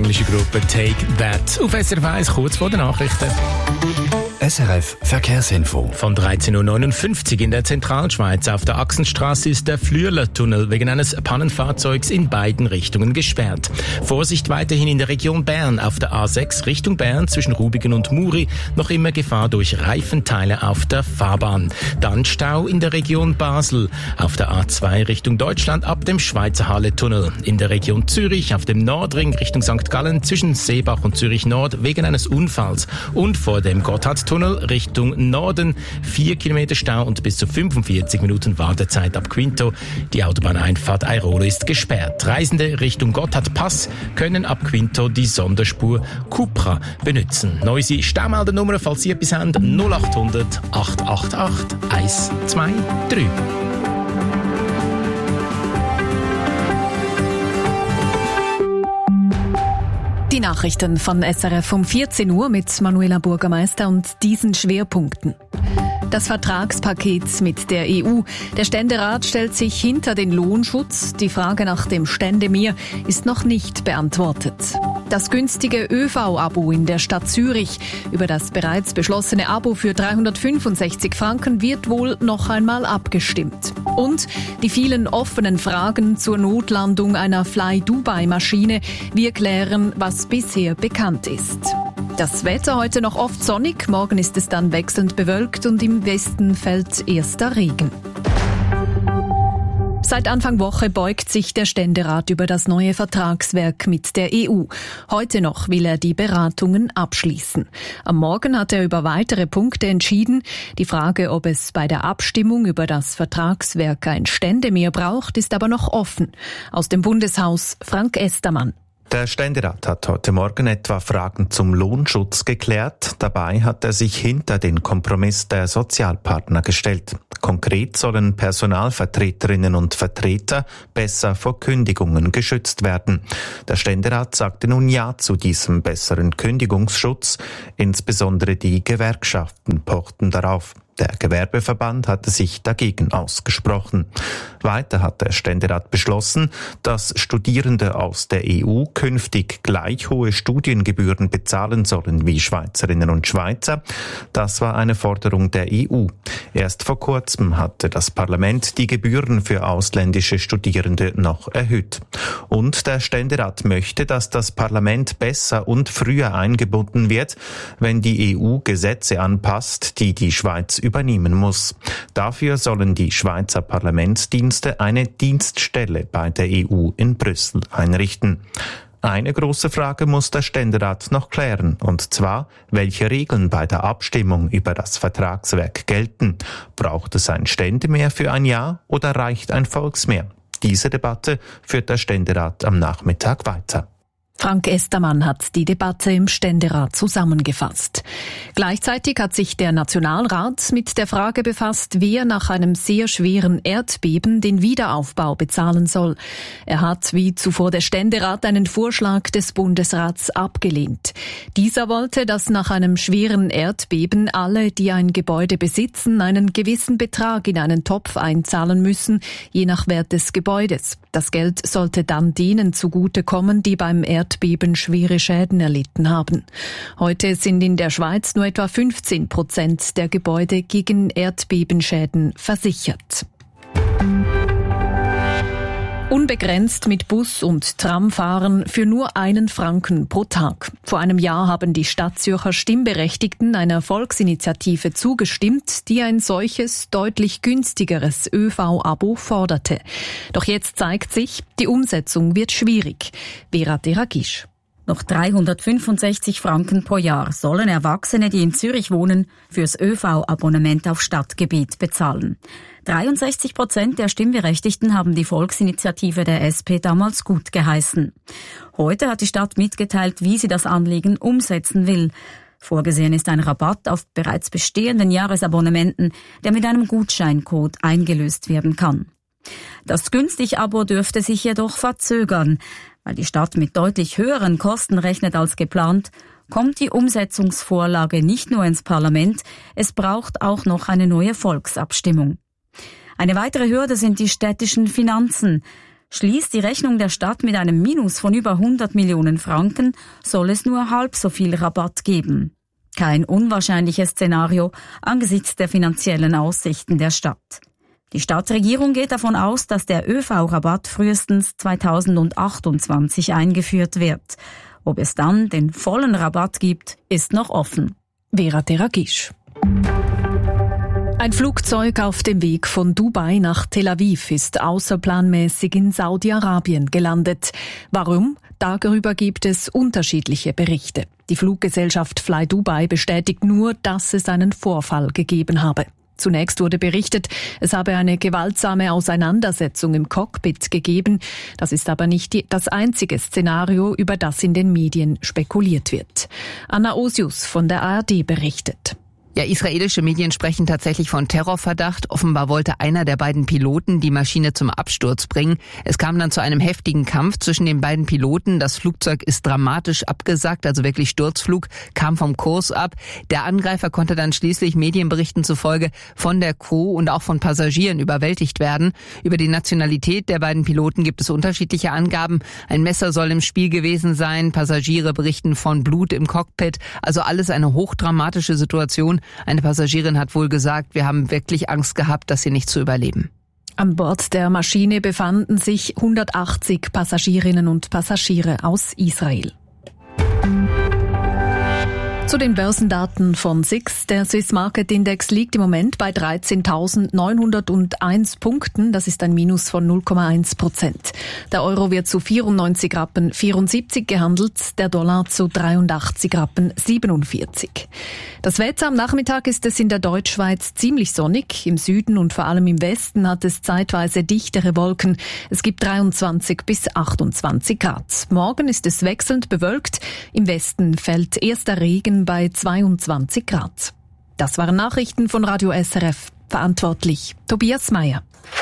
englische Gruppe Take That. Auf SRF 1 kurz vor den Nachrichten. SRF Verkehrsinfo. Von 13.59 Uhr in der Zentralschweiz auf der Achsenstraße ist der Flürler-Tunnel wegen eines Pannenfahrzeugs in beiden Richtungen gesperrt. Vorsicht weiterhin in der Region Bern auf der A6 Richtung Bern zwischen Rubigen und Muri. Noch immer Gefahr durch Reifenteile auf der Fahrbahn. Dann Stau in der Region Basel. Auf der A2 Richtung Deutschland ab dem Schweizer Halle-Tunnel. In der Region Zürich auf dem Nordring Richtung St. Gallen zwischen Seebach und Zürich Nord wegen eines Unfalls. Und vor dem Gotthardtunnel Richtung Norden 4 Kilometer Stau und bis zu 45 Minuten Wartezeit ab Quinto. Die Autobahneinfahrt Airolo ist gesperrt. Reisende Richtung Gotthardpass können ab Quinto die Sonderspur Cupra benutzen. Neue Staumeldernummer, falls ihr etwas habt, 0800 888 123. Die Nachrichten von SRF um 14 Uhr mit Manuela Burgermeister und diesen Schwerpunkten. Das Vertragspaket mit der EU. Der Ständerat stellt sich hinter den Lohnschutz. Die Frage nach dem Ständemehr ist noch nicht beantwortet. Das günstige ÖV-Abo in der Stadt Zürich. Über das bereits beschlossene Abo für 365 Franken wird wohl noch einmal abgestimmt. Und die vielen offenen Fragen zur Notlandung einer Fly-Dubai-Maschine. Wir klären, was bisher bekannt ist. Das Wetter heute noch oft sonnig, morgen ist es dann wechselnd bewölkt und im Westen fällt erster Regen. Seit Anfang Woche beugt sich der Ständerat über das neue Vertragswerk mit der EU. Heute noch will er die Beratungen abschließen. Am Morgen hat er über weitere Punkte entschieden. Die Frage, ob es bei der Abstimmung über das Vertragswerk ein Ständemehr braucht, ist aber noch offen. Aus dem Bundeshaus Frank Estermann. Der Ständerat hat heute Morgen etwa Fragen zum Lohnschutz geklärt. Dabei hat er sich hinter den Kompromiss der Sozialpartner gestellt. Konkret sollen Personalvertreterinnen und Vertreter besser vor Kündigungen geschützt werden. Der Ständerat sagte nun Ja zu diesem besseren Kündigungsschutz. Insbesondere die Gewerkschaften pochten darauf. Der Gewerbeverband hatte sich dagegen ausgesprochen. Weiter hat der Ständerat beschlossen, dass Studierende aus der EU künftig gleich hohe Studiengebühren bezahlen sollen wie Schweizerinnen und Schweizer. Das war eine Forderung der EU. Erst vor kurzem hatte das Parlament die Gebühren für ausländische Studierende noch erhöht. Und der Ständerat möchte, dass das Parlament besser und früher eingebunden wird, wenn die EU Gesetze anpasst, die die Schweiz übernehmen muss. Dafür sollen die Schweizer Parlamentsdienste eine Dienststelle bei der EU in Brüssel einrichten. Eine große Frage muss der Ständerat noch klären, und zwar, welche Regeln bei der Abstimmung über das Vertragswerk gelten. Braucht es ein Ständemehr für ein Jahr oder reicht ein Volksmehr? Diese Debatte führt der Ständerat am Nachmittag weiter. Frank Estermann hat die Debatte im Ständerat zusammengefasst. Gleichzeitig hat sich der Nationalrat mit der Frage befasst, wer nach einem sehr schweren Erdbeben den Wiederaufbau bezahlen soll. Er hat, wie zuvor der Ständerat, einen Vorschlag des Bundesrats abgelehnt. Dieser wollte, dass nach einem schweren Erdbeben alle, die ein Gebäude besitzen, einen gewissen Betrag in einen Topf einzahlen müssen, je nach Wert des Gebäudes. Das Geld sollte dann denen zugutekommen, die beim Erdbeben schwere Schäden erlitten haben. Heute sind in der Schweiz nur etwa 15% der Gebäude gegen Erdbebenschäden versichert. Unbegrenzt mit Bus und Tram fahren für nur 1 Franken pro Tag. Vor einem Jahr haben die Stadtzürcher Stimmberechtigten einer Volksinitiative zugestimmt, die ein solches, deutlich günstigeres ÖV-Abo forderte. Doch jetzt zeigt sich, die Umsetzung wird schwierig. Vera Deragisch. Noch 365 Franken pro Jahr sollen Erwachsene, die in Zürich wohnen, fürs ÖV-Abonnement auf Stadtgebiet bezahlen. 63% der Stimmberechtigten haben die Volksinitiative der SP damals gut geheißen. Heute hat die Stadt mitgeteilt, wie sie das Anliegen umsetzen will. Vorgesehen ist ein Rabatt auf bereits bestehenden Jahresabonnementen, der mit einem Gutscheincode eingelöst werden kann. Das Günstig-Abo dürfte sich jedoch verzögern. Weil die Stadt mit deutlich höheren Kosten rechnet als geplant, kommt die Umsetzungsvorlage nicht nur ins Parlament, es braucht auch noch eine neue Volksabstimmung. Eine weitere Hürde sind die städtischen Finanzen. Schließt die Rechnung der Stadt mit einem Minus von über 100 Millionen Franken, soll es nur halb so viel Rabatt geben. Kein unwahrscheinliches Szenario angesichts der finanziellen Aussichten der Stadt. Die Stadtregierung geht davon aus, dass der ÖV-Rabatt frühestens 2028 eingeführt wird. Ob es dann den vollen Rabatt gibt, ist noch offen. Vera Teragisch. Ein Flugzeug auf dem Weg von Dubai nach Tel Aviv ist außerplanmäßig in Saudi-Arabien gelandet. Warum? Darüber gibt es unterschiedliche Berichte. Die Fluggesellschaft Fly Dubai bestätigt nur, dass es einen Vorfall gegeben habe. Zunächst wurde berichtet, es habe eine gewaltsame Auseinandersetzung im Cockpit gegeben. Das ist aber nicht das einzige Szenario, über das in den Medien spekuliert wird. Anna Osius von der ARD berichtet. Ja, israelische Medien sprechen tatsächlich von Terrorverdacht. Offenbar wollte einer der beiden Piloten die Maschine zum Absturz bringen. Es kam dann zu einem heftigen Kampf zwischen den beiden Piloten. Das Flugzeug ist dramatisch abgesackt, also wirklich Sturzflug, kam vom Kurs ab. Der Angreifer konnte dann schließlich Medienberichten zufolge von der Crew und auch von Passagieren überwältigt werden. Über die Nationalität der beiden Piloten gibt es unterschiedliche Angaben. Ein Messer soll im Spiel gewesen sein. Passagiere berichten von Blut im Cockpit. Also alles eine hochdramatische Situation. Eine Passagierin hat wohl gesagt, wir haben wirklich Angst gehabt, das hier nicht zu überleben. An Bord der Maschine befanden sich 180 Passagierinnen und Passagiere aus Israel. Zu den Börsendaten von SIX. Der Swiss Market Index liegt im Moment bei 13.901 Punkten. Das ist ein Minus von 0,1%. Der Euro wird zu 94,74 Rappen gehandelt, der Dollar zu 83,47 Rappen. Das Wetter am Nachmittag ist es in der Deutschschweiz ziemlich sonnig. Im Süden und vor allem im Westen hat es zeitweise dichtere Wolken. Es gibt 23 bis 28 Grad. Morgen ist es wechselnd bewölkt. Im Westen fällt erster Regen bei 22 Grad. Das waren Nachrichten von Radio SRF. Verantwortlich Tobias Meyer.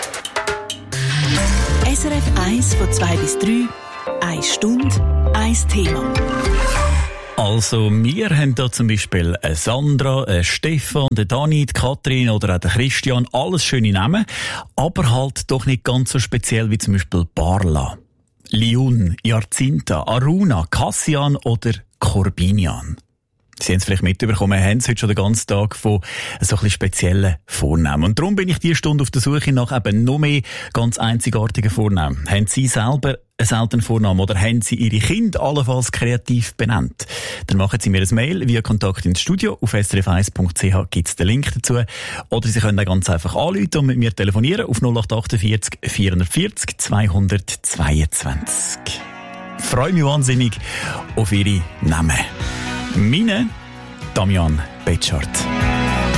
SRF 1 von 2 bis 3, 1 Stunde, 1 Thema. Also, wir haben da zum Beispiel eine Sandra, eine Stefan, eine Dani, die Katrin oder auch der Christian. Alles schöne Namen, aber halt doch nicht ganz so speziell wie zum Beispiel Barla, Liun, Jacinta, Aruna, Cassian oder Corbinian. Sie haben es vielleicht mitbekommen, wir haben es heute schon den ganzen Tag von so ein bisschen speziellen Vornamen. Und darum bin ich diese Stunde auf der Suche nach eben noch mehr ganz einzigartigen Vornamen. Haben Sie selber einen seltenen Vornamen oder haben Sie Ihre Kinder allenfalls kreativ benannt? Dann machen Sie mir ein Mail via Kontakt ins Studio. Auf srf1.ch gibt es den Link dazu. Oder Sie können auch ganz einfach anrufen und mit mir telefonieren auf 0848 440 222. Ich freue mich wahnsinnig auf Ihre Namen. Meine Damian Betschart.